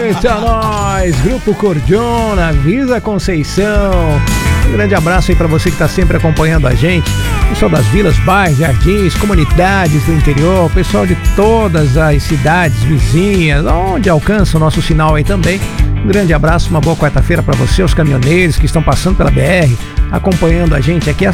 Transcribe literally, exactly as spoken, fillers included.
Eita, nós! Grupo Cordiona, Vila Conceição. Um grande abraço aí pra você que tá sempre acompanhando a gente. Pessoal das vilas, bairros, jardins, comunidades do interior, pessoal de todas as cidades vizinhas, onde alcança o nosso sinal aí também. Um grande abraço, uma boa quarta-feira para você, os caminhoneiros que estão passando pela B R, acompanhando a gente aqui.